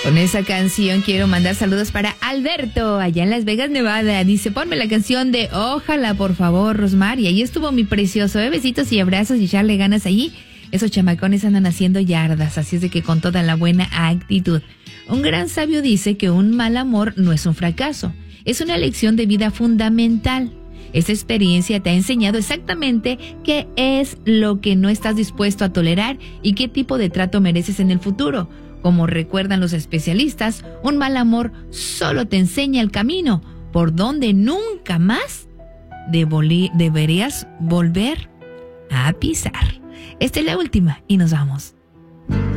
Con esa canción quiero mandar saludos para Alberto, allá en Las Vegas, Nevada. Dice, ponme la canción de Ojalá, por favor, Rosmar. Y ahí estuvo mi precioso, besitos y abrazos y echarle ganas allí. Esos chamacones andan haciendo yardas, así es de que con toda la buena actitud. Un gran sabio dice que un mal amor no es un fracaso, es una lección de vida fundamental. Esa experiencia te ha enseñado exactamente qué es lo que no estás dispuesto a tolerar y qué tipo de trato mereces en el futuro. Como recuerdan los especialistas, un mal amor solo te enseña el camino por donde nunca más deberías volver a pisar. Esta es la última y nos vamos.